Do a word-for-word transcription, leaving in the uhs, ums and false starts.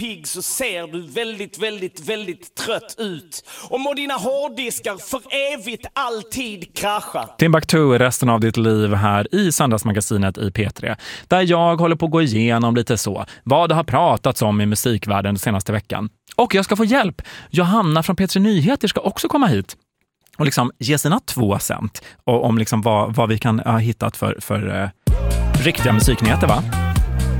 pigg så ser du väldigt, väldigt, väldigt trött ut. Och må dina hårddiskar för evigt alltid krascha. Timbuktu, resten av ditt liv här i Söndagsmagasinet i P tre. Där jag håller på att gå igenom lite så vad det har pratats om i musikvärlden den senaste veckan. Och jag ska få hjälp. Johanna från P tre Nyheter ska också komma hit och liksom ge sina två cent och om liksom vad, vad vi kan ha hittat för, för uh, riktiga musiknyheter, va?